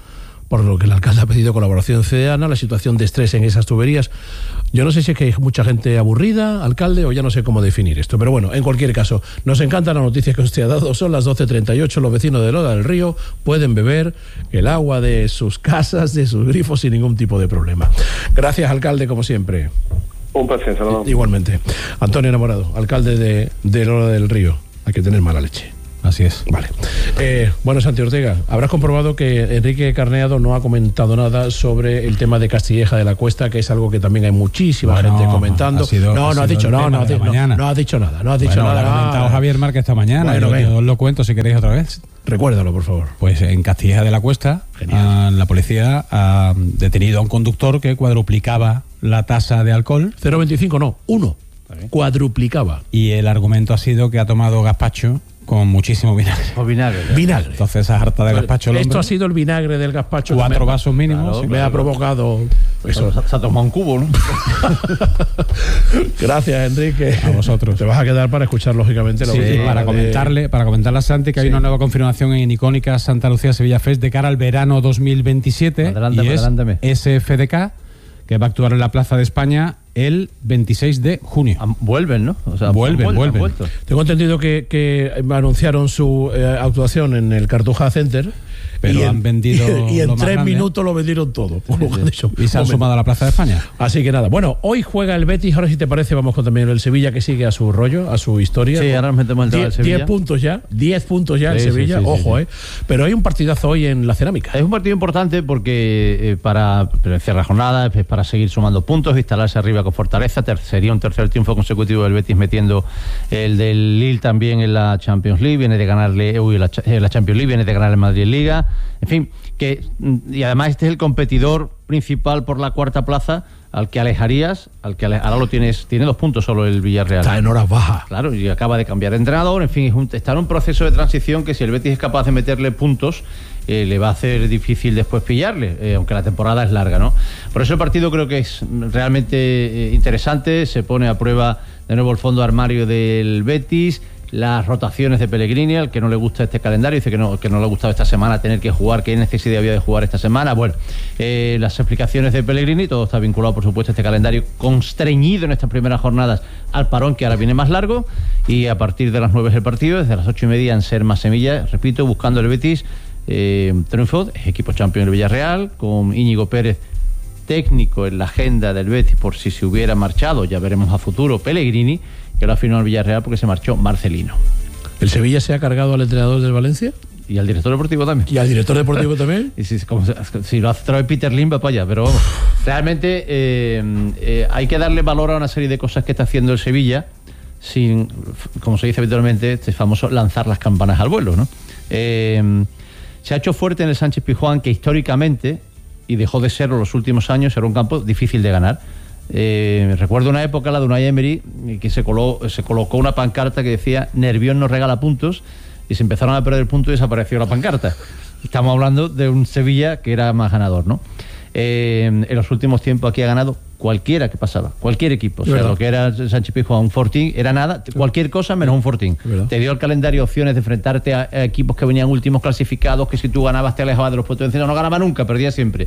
por lo que el alcalde ha pedido colaboración ciudadana, la situación de estrés en esas tuberías. Yo no sé si es que hay mucha gente aburrida, alcalde, o ya no sé cómo definir esto, pero bueno, en cualquier caso, nos encanta la noticia que usted ha dado. Son las doce treinta y ocho, los vecinos de Loda del Río pueden beber el agua de sus casas, de sus grifos, sin ningún tipo de problema. Gracias, alcalde, como siempre. Un placer, saludos. Igualmente. Antonio Enamorado, alcalde de, de Loda del Río. Hay que tener mala leche. Así es. Vale. Eh, bueno, Santi Ortega, habrás comprobado que Enrique Carneado no ha comentado nada sobre el tema de Castilleja de la Cuesta, que es algo que también hay muchísima bueno, gente comentando. Sido, no, no has dicho, no, no, no, no, no has dicho nada, no has dicho bueno, nada. Lo ha comentado Javier Márquez esta mañana. Bueno, yo, yo os lo cuento si queréis otra vez. Recuérdalo, por favor. Pues en Castilleja de la Cuesta, a, la policía ha detenido a un conductor que cuadruplicaba la tasa de alcohol. cero coma veinticinco, no, uno. Cuadruplicaba. Y el argumento ha sido que ha tomado gazpacho con muchísimo vinagre. O vinagre. Vinagre. Entonces esa harta de bueno, gazpacho. Esto hombre, ha sido el vinagre del gazpacho. Cuatro me, vasos mínimos. Claro, sí, me claro. ha provocado. Eso. Se, se ha tomado un cubo, ¿no? Gracias, Enrique. A vosotros. Te vas a quedar para escuchar, lógicamente, la sí, última. Para de... comentarle, para comentarle a Santi que sí. hay una nueva confirmación en Icónica Santa Lucía Sevilla Fest de cara al verano dos mil veintisiete. Adelante, y es adelántame. S F D K, que va a actuar en la Plaza de España el veintiséis de junio. Vuelven, ¿no? O sea, vuelven, han vuelven. Han Tengo entendido que, que anunciaron su eh, actuación en el Cartuja Center. Pero y han en, vendido. Y en lo tres más minutos lo vendieron todo. Por sí, lo que han dicho. Y se han sumado a la Plaza de España. Así que nada. Bueno, hoy juega el Betis. Ahora, si te parece, vamos con también el Sevilla, que sigue a su rollo, a su historia. Sí, ahora nos metemos en el tema del Sevilla. diez puntos ya. diez puntos ya sí, el Sevilla. Sí, sí, Ojo, sí, ¿eh? Pero hay un partidazo hoy en la Cerámica. Es un partido importante porque eh, para cierrar la jornada, es para seguir sumando puntos, instalarse arriba con fortaleza. Ter sería un tercer triunfo consecutivo del Betis, metiendo el del Lille también en la Champions League. Viene de ganarle uy, la, la Champions League, viene de ganar el Madrid en Liga. En fin, que y además este es el competidor principal por la cuarta plaza, al que alejarías, al que ale, ahora lo tienes, tiene dos puntos solo el Villarreal. Está en horas bajas. Claro, y acaba de cambiar de entrenador, en fin, es un, está en un proceso de transición que si el Betis es capaz de meterle puntos, eh, le va a hacer difícil después pillarle, eh, aunque la temporada es larga, ¿no? Por eso el partido creo que es realmente eh, interesante, se pone a prueba de nuevo el fondo armario del Betis, las rotaciones de Pellegrini, al que no le gusta este calendario, dice que no, que no le ha gustado esta semana tener que jugar, qué necesidad había de jugar esta semana. Bueno, eh, las explicaciones de Pellegrini, todo está vinculado, por supuesto, a este calendario constreñido en estas primeras jornadas al parón, que ahora viene más largo, y a partir de las nueve es el partido, desde las ocho y media en Serma Semilla, repito, buscando el Betis, eh, triunfo, es equipo campeón del Villarreal, con Íñigo Pérez técnico en la agenda del Betis, por si se hubiera marchado, ya veremos a futuro, Pellegrini, que lo ha firmado el Villarreal porque se marchó Marcelino. ¿El Sevilla se ha cargado al entrenador del Valencia? Y al director deportivo también. ¿Y al director deportivo también? Y si, como, si lo hace otra vez Peter Lim, va para allá. Pero vamos, realmente eh, eh, hay que darle valor a una serie de cosas que está haciendo el Sevilla, sin, como se dice habitualmente, este famoso lanzar las campanas al vuelo, ¿no? Eh, se ha hecho fuerte en el Sánchez Pizjuán, que históricamente, y dejó de serlo los últimos años, era un campo difícil de ganar. Eh, recuerdo una época, la de Unai Emery, que se, coló, se colocó una pancarta que decía Nervión no regala puntos, y se empezaron a perder puntos y desapareció la pancarta. Estamos hablando de un Sevilla que era más ganador, ¿no? Eh, en los últimos tiempos aquí ha ganado cualquiera que pasaba, cualquier equipo, o sea, lo que era Sánchez Pizjuán, un Fortín, era nada, cualquier cosa menos un Fortín. Te dio el calendario opciones de enfrentarte a, a equipos que venían últimos clasificados, que si tú ganabas te alejabas de los puestos de encima, no ganaba nunca, perdía siempre.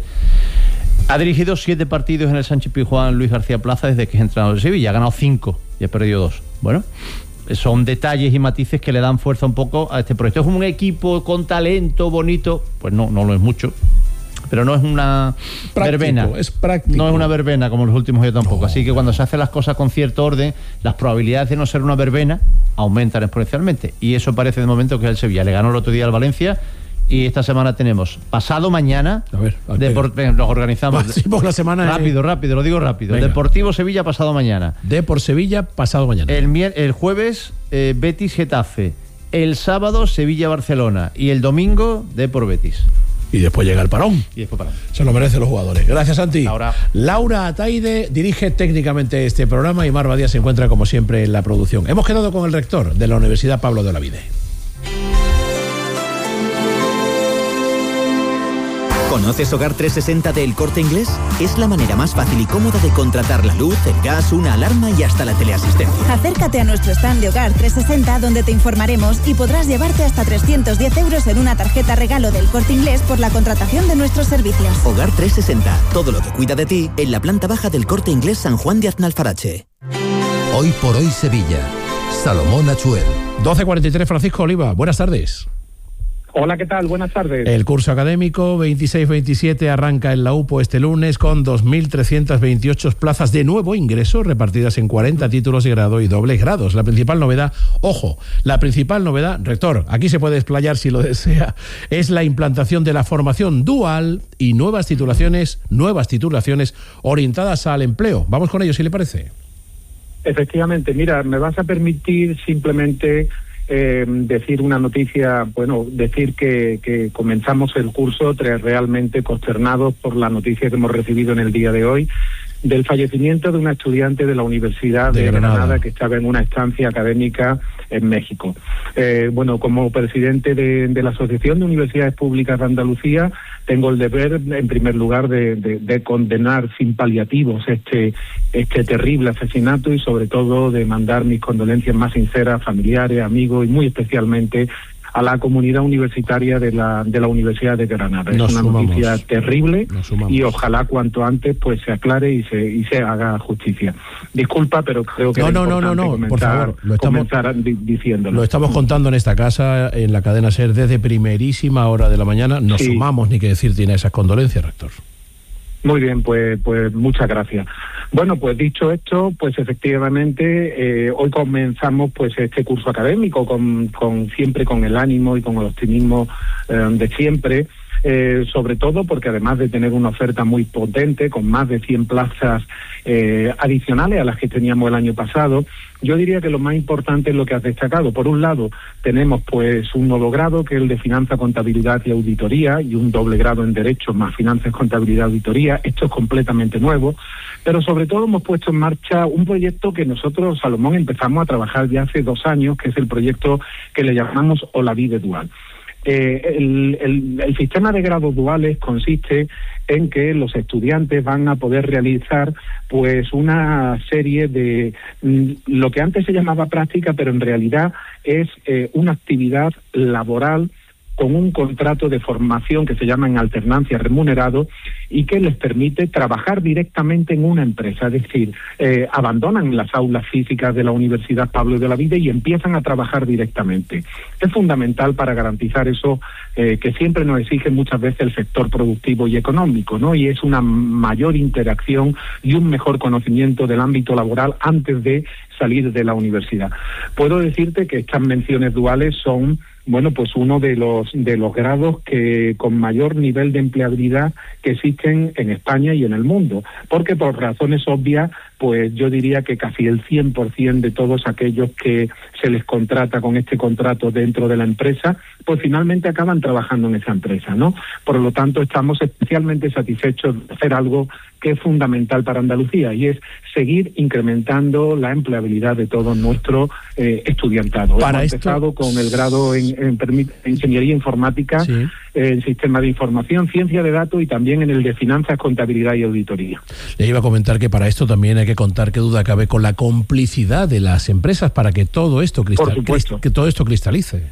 Ha dirigido siete partidos en el Sánchez Pizjuán Luis García Plaza desde que es entrenador de Sevilla, ha ganado cinco y ha perdido dos. Bueno, son detalles y matices que le dan fuerza un poco a este proyecto. ¿Es un equipo con talento, bonito? Pues no, no lo es mucho, pero no es una práctico, verbena. Es práctico. No es una verbena como los últimos años tampoco. No, Así que cuando se hacen las cosas con cierto orden, las probabilidades de no ser una verbena aumentan exponencialmente. Y eso parece de momento que es el Sevilla. Le ganó el otro día al Valencia. Y esta semana tenemos pasado mañana. A ver, Depor- venga, nos organizamos. Sí, por la semana. Rápido, eh. rápido, lo digo rápido. Venga. Deportivo Sevilla pasado mañana. Depor Sevilla pasado mañana. El, mier- el jueves eh, Betis Getafe. El sábado Sevilla Barcelona. Y el domingo Depor Betis. Y después llega el parón. Y después parón. Se lo merecen los jugadores. Gracias, Santi. Ahora. Laura Ataide dirige técnicamente este programa y Mar Badía se encuentra como siempre en la producción. Hemos quedado con el rector de la Universidad Pablo de Olavide. ¿Conoces Hogar trescientos sesenta de El Corte Inglés? Es la manera más fácil y cómoda de contratar la luz, el gas, una alarma y hasta la teleasistencia. Acércate a nuestro stand de Hogar trescientos sesenta donde te informaremos y podrás llevarte hasta trescientos diez euros en una tarjeta regalo del Corte Inglés por la contratación de nuestros servicios. Hogar trescientos sesenta, todo lo que cuida de ti en la planta baja del Corte Inglés San Juan de Aznalfarache. Hoy por hoy Sevilla. Salomón Achuel. doce cuarenta y tres, Francisco Oliva. Buenas tardes. Hola, ¿qué tal? Buenas tardes. El curso académico veintiséis veintisiete arranca en la U P O este lunes con dos mil trescientas veintiocho plazas de nuevo ingreso repartidas en cuarenta títulos de grado y dobles grados. La principal novedad, ojo, la principal novedad, rector, aquí se puede explayar si lo desea, es la implantación de la formación dual y nuevas titulaciones, nuevas titulaciones orientadas al empleo. Vamos con ello, si le parece. Efectivamente, mira, me vas a permitir simplemente Eh, decir una noticia, bueno, decir que, que comenzamos el curso tres realmente consternados por la noticia que hemos recibido en el día de hoy del fallecimiento de una estudiante de la Universidad de, de Granada. Granada que estaba en una estancia académica en México. Eh, bueno, como presidente de, de la Asociación de Universidades Públicas de Andalucía, tengo el deber, en primer lugar, de, de, de condenar sin paliativos este, este terrible asesinato y, sobre todo, de mandar mis condolencias más sinceras a familiares, amigos y muy especialmente a la comunidad universitaria de la de la Universidad de Granada. Es una noticia terrible y ojalá cuanto antes pues se aclare y se y se haga justicia. Disculpa, pero creo que no, es no, importante no, no, comenzar, por favor, lo estamos, comenzar diciéndolo. Lo estamos contando en esta casa, en la cadena SER, desde primerísima hora de la mañana. Nos sí. sumamos, ni que decir tiene esas condolencias, rector. Muy bien, pues pues muchas gracias. Bueno, pues dicho esto, pues efectivamente eh, hoy comenzamos pues este curso académico con, con siempre con el ánimo y con el optimismo eh, de siempre. Eh, sobre todo porque además de tener una oferta muy potente, con más de cien plazas eh, adicionales a las que teníamos el año pasado, yo diría que lo más importante es lo que has destacado. Por un lado, tenemos pues un nuevo grado, que es el de Finanza, Contabilidad y Auditoría, y un doble grado en Derecho más Finanzas, Contabilidad y Auditoría. Esto es completamente nuevo, pero sobre todo hemos puesto en marcha un proyecto que nosotros, Salomón, empezamos a trabajar ya hace dos años, que es el proyecto que le llamamos Olavide Dual. Eh, el, el, el sistema de grados duales consiste en que los estudiantes van a poder realizar pues una serie de mm, lo que antes se llamaba práctica, pero en realidad es eh, una actividad laboral con un contrato de formación que se llama en alternancia remunerado y que les permite trabajar directamente en una empresa, es decir, eh, abandonan las aulas físicas de la Universidad Pablo de Olavide y empiezan a trabajar directamente. Es fundamental para garantizar eso eh, que siempre nos exige muchas veces el sector productivo y económico, ¿no? Y es una mayor interacción y un mejor conocimiento del ámbito laboral antes de salir de la universidad. Puedo decirte que estas menciones duales son bueno, pues uno de los de los grados que con mayor nivel de empleabilidad que existen en España y en el mundo, porque por razones obvias, pues yo diría que casi el cien por ciento de todos aquellos que se les contrata con este contrato dentro de la empresa, pues finalmente acaban trabajando en esa empresa, ¿no? Por lo tanto, estamos especialmente satisfechos de hacer algo que es fundamental para Andalucía, y es seguir incrementando la empleabilidad de todo nuestro eh, estudiantado. Para Hemos esto... empezado con el grado en, en, en Ingeniería Informática, sí. en Sistema de Información, Ciencia de Datos y también en el de Finanzas, Contabilidad y Auditoría. Le iba a comentar que para esto también hay que contar, qué duda cabe, con la complicidad de las empresas para que todo esto, cristal, crist, que todo esto cristalice.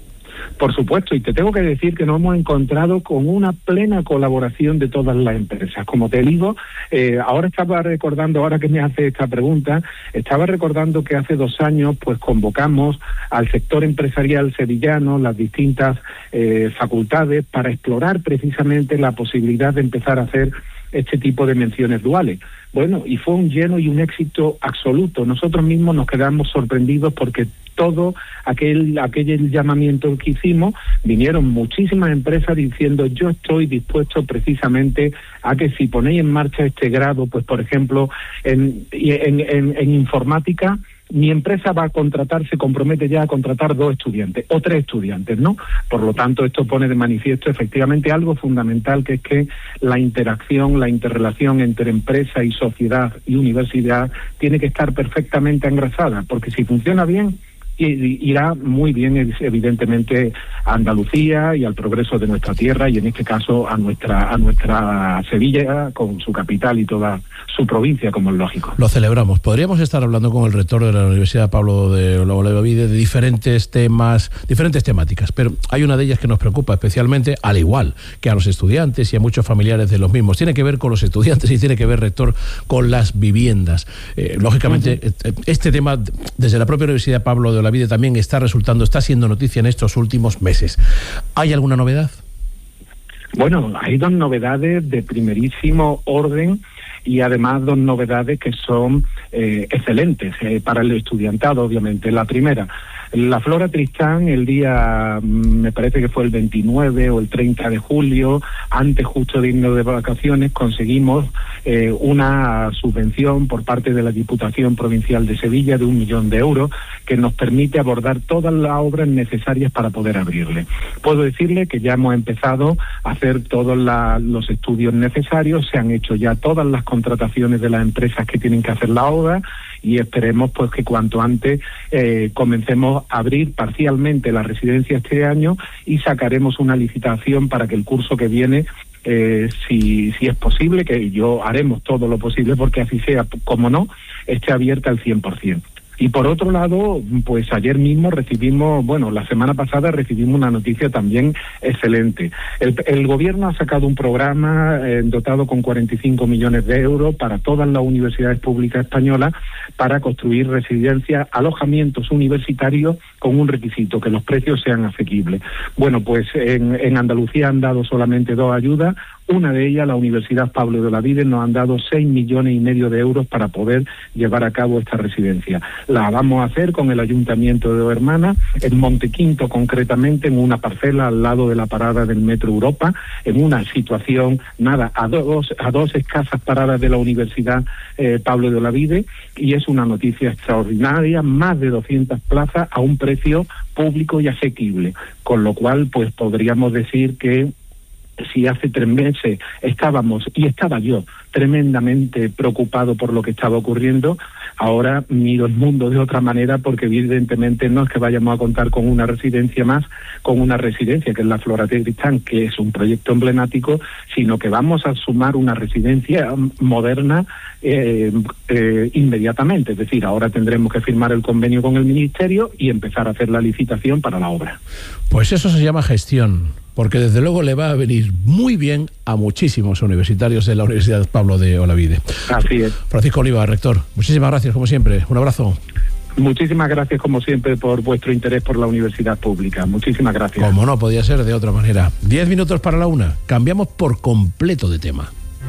Por supuesto, y te tengo que decir que nos hemos encontrado con una plena colaboración de todas las empresas. Como te digo, eh, ahora estaba recordando, ahora que me hace esta pregunta, estaba recordando que hace dos años pues convocamos al sector empresarial sevillano, las distintas eh, facultades, para explorar precisamente la posibilidad de empezar a hacer este tipo de menciones duales. Bueno, y fue un lleno y un éxito absoluto. Nosotros mismos nos quedamos sorprendidos porque todo aquel aquel llamamiento que hicimos, vinieron muchísimas empresas diciendo: yo estoy dispuesto precisamente a que si ponéis en marcha este grado, pues por ejemplo en, en, en, en informática, mi empresa va a contratar, se compromete ya a contratar dos estudiantes o tres estudiantes, ¿no? Por lo tanto, esto pone de manifiesto efectivamente algo fundamental, que es que la interacción, la interrelación entre empresa y sociedad y universidad tiene que estar perfectamente engrasada, porque si funciona bien, irá muy bien, evidentemente, a Andalucía y al progreso de nuestra tierra, y en este caso a nuestra a nuestra Sevilla, con su capital y toda su provincia, como es lógico. Lo celebramos. Podríamos estar hablando con el rector de la Universidad Pablo de Olavide de diferentes temas, diferentes temáticas, pero hay una de ellas que nos preocupa especialmente, al igual que a los estudiantes y a muchos familiares de los mismos. Tiene que ver con los estudiantes y tiene que ver, rector, con las viviendas. Eh, lógicamente, uh-huh. este tema, desde la propia Universidad Pablo de Olavide, también está resultando, está siendo noticia en estos últimos meses. ¿Hay alguna novedad? Bueno, hay dos novedades de primerísimo orden y además dos novedades que son eh, excelentes eh, para el estudiantado, obviamente. La primera, la Flora Tristán, el día, me parece que fue el veintinueve o el treinta de julio, antes justo de irnos de vacaciones, conseguimos eh, una subvención por parte de la Diputación Provincial de Sevilla de un millón de euros que nos permite abordar todas las obras necesarias para poder abrirle. Puedo decirle que ya hemos empezado a hacer todos la, los estudios necesarios, se han hecho ya todas las contrataciones de las empresas que tienen que hacer la obra, y esperemos pues que cuanto antes eh, comencemos a abrir parcialmente la residencia este año y sacaremos una licitación para que el curso que viene, eh, si, si es posible, que yo haremos todo lo posible porque así sea, como no, esté abierta al cien por ciento. Y por otro lado, pues ayer mismo recibimos, bueno, la semana pasada recibimos una noticia también excelente. El, el gobierno ha sacado un programa eh, dotado con cuarenta y cinco millones de euros para todas las universidades públicas españolas para construir residencias, alojamientos universitarios con un requisito, que los precios sean asequibles. Bueno, pues en, en Andalucía han dado solamente dos ayudas. Una de ellas, la Universidad Pablo de Olavide, nos han dado seis millones y medio de euros para poder llevar a cabo esta residencia. La vamos a hacer con el Ayuntamiento de Dos Hermanas, en Montequinto concretamente, en una parcela al lado de la parada del Metro Europa, en una situación, nada, a dos, a dos escasas paradas de la Universidad eh, Pablo de Olavide, y es una noticia extraordinaria, más de doscientas plazas a un precio público y asequible, con lo cual pues podríamos decir que si hace tres meses estábamos, y estaba yo, tremendamente preocupado por lo que estaba ocurriendo, ahora miro el mundo de otra manera, porque evidentemente no es que vayamos a contar con una residencia más, con una residencia que es la Flora Tristán, que es un proyecto emblemático, sino que vamos a sumar una residencia moderna eh, eh, inmediatamente. Es decir, ahora tendremos que firmar el convenio con el Ministerio y empezar a hacer la licitación para la obra. Pues eso se llama gestión, porque desde luego le va a venir muy bien a muchísimos universitarios de la Universidad Pablo de Olavide. Así es. Francisco Oliva, rector, muchísimas gracias como siempre. Un abrazo. Muchísimas gracias como siempre por vuestro interés por la universidad pública. Muchísimas gracias. Como no podía ser de otra manera. Diez minutos para la una. Cambiamos por completo de tema.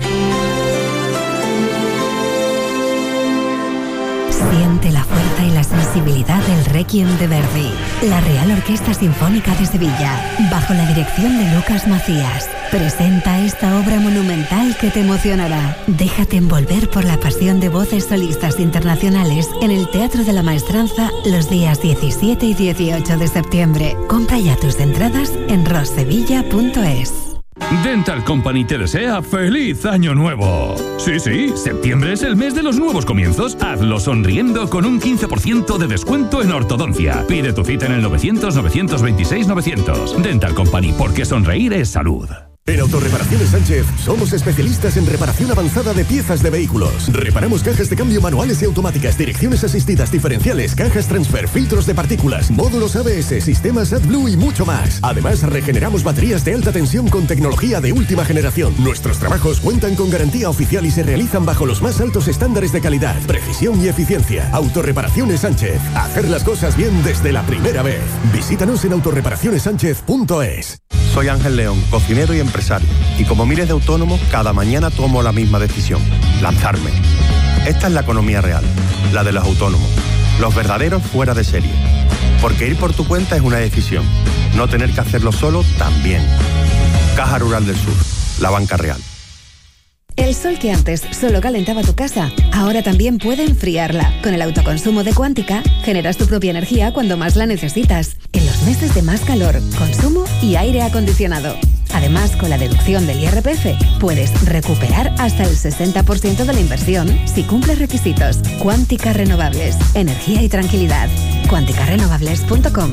Siente la fuerza y la sensibilidad del Requiem de Verdi. La Real Orquesta Sinfónica de Sevilla, bajo la dirección de Lucas Macías, presenta esta obra monumental que te emocionará. Déjate envolver por la pasión de voces solistas internacionales en el Teatro de la Maestranza los días diecisiete y dieciocho de septiembre. Compra ya tus entradas en rossevilla punto es. Dental Company te desea ¡feliz año nuevo! Sí, sí, septiembre es el mes de los nuevos comienzos. Hazlo sonriendo con un quince por ciento de descuento en ortodoncia. Pide tu cita en el novecientos, novecientos veintiséis, novecientos. Dental Company, porque sonreír es salud. En Autorreparaciones Sánchez somos especialistas en reparación avanzada de piezas de vehículos. Reparamos cajas de cambio manuales y automáticas, direcciones asistidas diferenciales, cajas transfer, filtros de partículas, módulos A B S, sistemas AdBlue y mucho más. Además, regeneramos baterías de alta tensión con tecnología de última generación. Nuestros trabajos cuentan con garantía oficial y se realizan bajo los más altos estándares de calidad, precisión y eficiencia. Autorreparaciones Sánchez. Hacer las cosas bien desde la primera vez. Visítanos en autorreparaciones sánchez punto es. Soy Ángel León, cocinero y empresario, y como miles de autónomos, cada mañana tomo la misma decisión: lanzarme. Esta es la economía real, la de los autónomos, los verdaderos fuera de serie. Porque ir por tu cuenta es una decisión, no tener que hacerlo solo también. Caja Rural del Sur, la banca real. El sol que antes solo calentaba tu casa, ahora también puede enfriarla. Con el autoconsumo de Cuántica, generas tu propia energía cuando más la necesitas. En los meses de más calor, consumo y aire acondicionado. Además, con la deducción del I R P F, puedes recuperar hasta el sesenta por ciento de la inversión si cumples requisitos. Cuántica Renovables, energía y tranquilidad. Cuanticarrenovables punto com.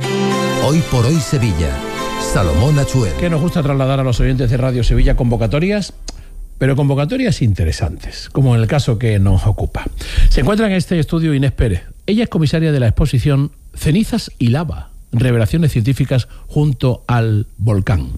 Hoy por hoy Sevilla. Salomón Achuel. Que nos gusta trasladar a los oyentes de Radio Sevilla convocatorias, pero convocatorias interesantes, como en el caso que nos ocupa. Se encuentra en este estudio Inés Pérez. Ella es comisaria de la exposición Cenizas y Lava, revelaciones científicas junto al volcán.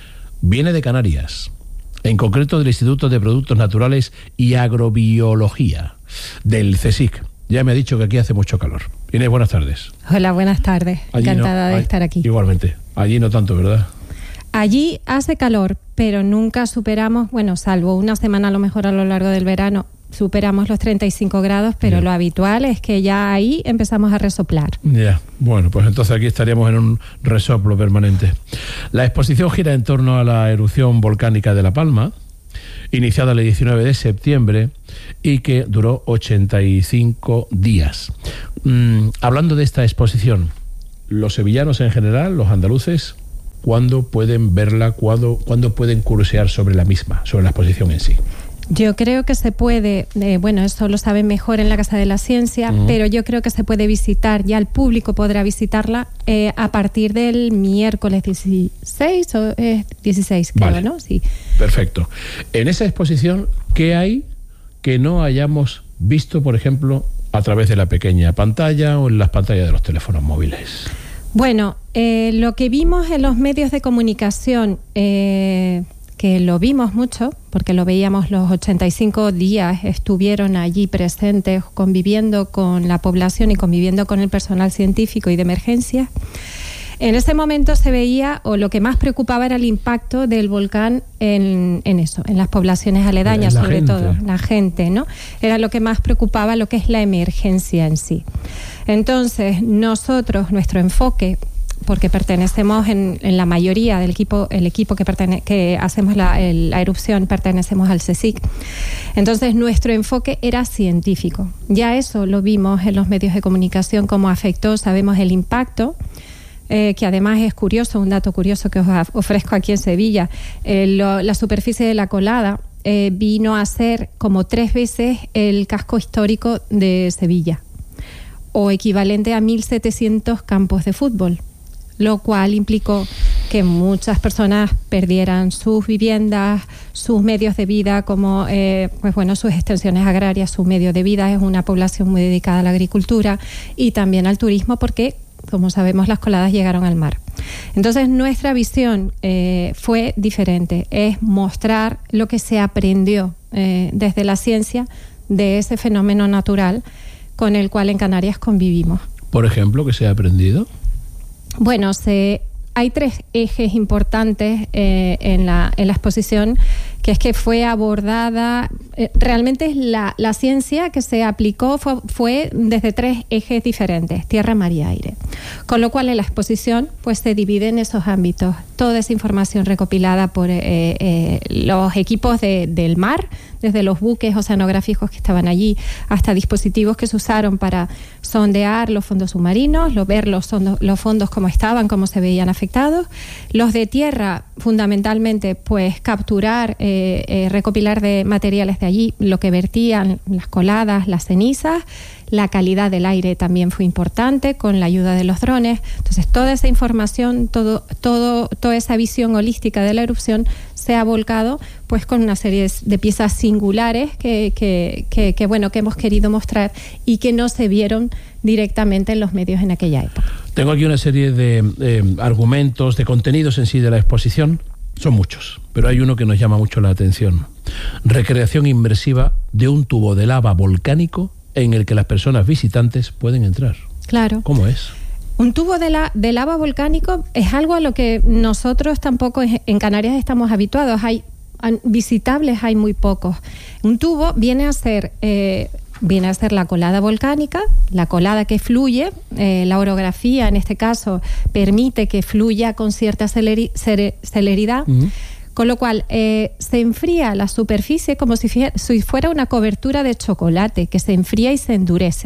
Viene de Canarias, en concreto del Instituto de Productos Naturales y Agrobiología, del CSIC. Ya me ha dicho que aquí hace mucho calor. Inés, buenas tardes. Hola, buenas tardes. Allí Encantada no, de ahí, estar aquí. Igualmente. Allí no tanto, ¿verdad? Allí hace calor, pero nunca superamos, bueno, salvo una semana a lo mejor a lo largo del verano, superamos los treinta y cinco grados, pero yeah. Lo habitual es que ya ahí empezamos a resoplar. Ya, yeah. Bueno, pues entonces aquí estaríamos en un resoplo permanente. La exposición gira en torno a la erupción volcánica de La Palma, iniciada el diecinueve de septiembre y que duró ochenta y cinco días. Mm, hablando de esta exposición, los sevillanos en general, los andaluces, ¿cuándo pueden verla? ¿Cuándo, ¿cuándo pueden curiosear sobre la misma, sobre la exposición en sí? Yo creo que se puede, eh, bueno, eso lo saben mejor en la Casa de la Ciencia, uh-huh. pero yo creo que se puede visitar, ya el público podrá visitarla eh, a partir del miércoles dieciséis o eh, dieciséis, creo, vale. ¿no? Sí. Perfecto. En esa exposición, ¿qué hay que no hayamos visto, por ejemplo, a través de la pequeña pantalla o en las pantallas de los teléfonos móviles? Bueno, eh, lo que vimos en los medios de comunicación, eh, que lo vimos mucho, porque lo veíamos los ochenta y cinco días, estuvieron allí presentes, conviviendo con la población y conviviendo con el personal científico y de emergencia. En ese momento se veía, o lo que más preocupaba era el impacto del volcán en, en eso, en las poblaciones aledañas, sobre gente. todo, la gente, ¿no? Era lo que más preocupaba, lo que es la emergencia en sí. Entonces, nosotros, nuestro enfoque, porque pertenecemos en, en la mayoría del equipo, el equipo que, pertene, que hacemos la, el, la erupción, pertenecemos al CSIC. Entonces, nuestro enfoque era científico. Ya eso lo vimos en los medios de comunicación, cómo afectó, sabemos el impacto, eh, que además es curioso, un dato curioso que os ofrezco aquí en Sevilla. Eh, lo, la superficie de la colada eh, vino a ser como tres veces el casco histórico de Sevilla, o equivalente a mil setecientos campos de fútbol, lo cual implicó que muchas personas perdieran sus viviendas, sus medios de vida, como eh, pues bueno, sus extensiones agrarias, su medio de vida. Es una población muy dedicada a la agricultura y también al turismo, porque, como sabemos, las coladas llegaron al mar. Entonces, nuestra visión eh, fue diferente, es mostrar lo que se aprendió eh, desde la ciencia de ese fenómeno natural con el cual en Canarias convivimos. Por ejemplo, ¿qué se ha aprendido? Bueno, se, hay tres ejes importantes eh, en, la, en la exposición, que es que fue abordada, eh, realmente es la, la ciencia que se aplicó fue, fue desde tres ejes diferentes, tierra, mar y aire. Con lo cual en la exposición pues se divide en esos ámbitos. Toda esa información recopilada por eh, eh, los equipos de, del mar, desde los buques oceanográficos que estaban allí hasta dispositivos que se usaron para sondear los fondos submarinos, lo, ver los, sondos, los fondos cómo estaban, cómo se veían afectados. Los de tierra, fundamentalmente, pues capturar, eh, eh, recopilar de materiales de allí, lo que vertían, las coladas, las cenizas. La calidad del aire también fue importante con la ayuda de los drones. Entonces, toda esa información, todo, todo, toda esa visión holística de la erupción se ha volcado pues con una serie de piezas singulares que, que, que, que, bueno, que hemos querido mostrar y que no se vieron directamente en los medios en aquella época. Tengo aquí una serie de eh, argumentos, de contenidos en sí de la exposición. Son muchos, pero hay uno que nos llama mucho la atención. Recreación inmersiva de un tubo de lava volcánico en el que las personas visitantes pueden entrar. Claro. ¿Cómo es? Un tubo de, la, de lava volcánico es algo a lo que nosotros tampoco en Canarias estamos habituados. Hay visitables, hay muy pocos. Un tubo viene a ser eh, viene a ser la colada volcánica, la colada que fluye. Eh, la orografía, en este caso, permite que fluya con cierta celeri, celeridad. Uh-huh. Con lo cual, eh, se enfría la superficie como si, si fuera una cobertura de chocolate, que se enfría y se endurece.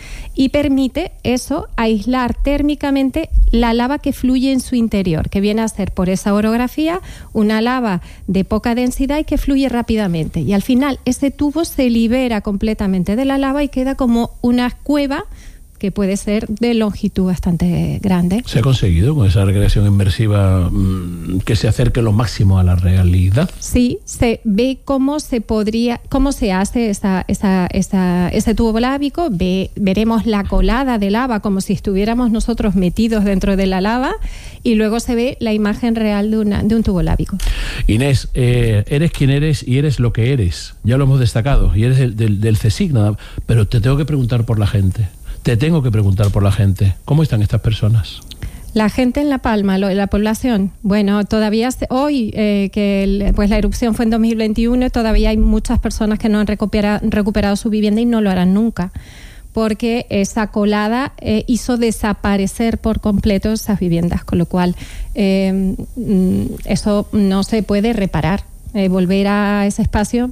Y permite eso aislar térmicamente la lava que fluye en su interior, que viene a ser, por esa orografía, una lava de poca densidad y que fluye rápidamente. Y al final, ese tubo se libera completamente de la lava y queda como una cueva que puede ser de longitud bastante grande. ¿Se ha conseguido con esa regresión inmersiva mmm, que se acerque lo máximo a la realidad? Sí, se ve cómo se podría, cómo se hace esa, esa, esa, ese tubo lábico, ve, veremos la colada de lava como si estuviéramos nosotros metidos dentro de la lava y luego se ve la imagen real de, una, de un tubo lábico. Inés, eh, eres quien eres y eres lo que eres, ya lo hemos destacado, y eres del, del, del CSIC, nada, pero te tengo que preguntar por la gente. Te tengo que preguntar por la gente. ¿Cómo están estas personas? La gente en La Palma, lo, la población, bueno, todavía se, hoy, eh, que el, pues la erupción fue en dos mil veintiuno, todavía hay muchas personas que no han recupera, recuperado su vivienda y no lo harán nunca, porque esa colada eh, hizo desaparecer por completo esas viviendas, con lo cual eh, eso no se puede reparar. Eh, volver a ese espacio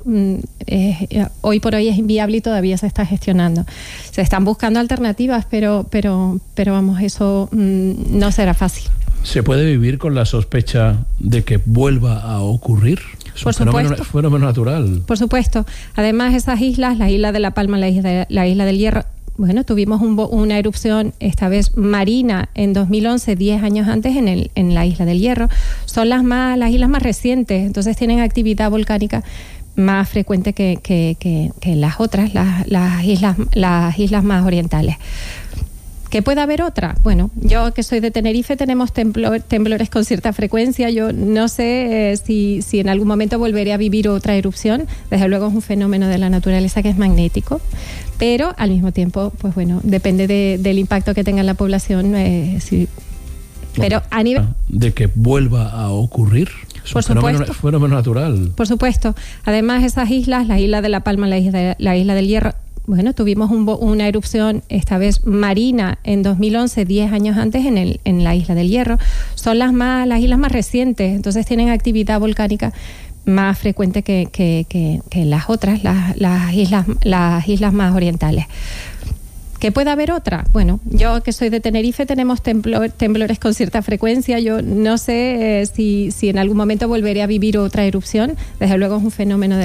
eh, hoy por hoy es inviable y todavía se está gestionando. Se están buscando alternativas, pero pero pero vamos, eso mm, no será fácil. ¿Se puede vivir con la sospecha de que vuelva a ocurrir? Es un por fenómeno, supuesto. fenómeno natural. Por supuesto. Además, esas islas, la isla de La Palma, la isla, de, la isla del Hierro, bueno, tuvimos un, una erupción, esta vez marina, en dos mil once, diez años antes, en, el, en la isla del Hierro. Son las, más, las islas más recientes, entonces tienen actividad volcánica más frecuente que, que, que, que las otras, las, las, islas, las islas más orientales. ¿Que puede haber otra? Bueno, yo que soy de Tenerife, tenemos temblor, temblores con cierta frecuencia. Yo no sé eh, si, si en algún momento volveré a vivir otra erupción. Desde luego es un fenómeno de la naturaleza que es magnético, pero al mismo tiempo, pues bueno, depende de, del impacto que tenga en la población. Eh, si, pero a nivel... ¿De que vuelva a ocurrir? Es Por un fenómeno, supuesto. fenómeno natural. Por supuesto. Además, esas islas, la isla de La Palma, la isla, de, la isla del Hierro, bueno, tuvimos un, una erupción, esta vez marina, en dos mil once, diez años antes, en, el, en la isla del Hierro. Son las, más, las islas más recientes, entonces tienen actividad volcánica más frecuente que, que, que, que las otras, las, las, islas, las islas más orientales. ¿Que puede haber otra? Bueno, yo que soy de Tenerife, tenemos temblor, temblores con cierta frecuencia. Yo no sé eh, si, si en algún momento volveré a vivir otra erupción. Desde luego es un fenómeno de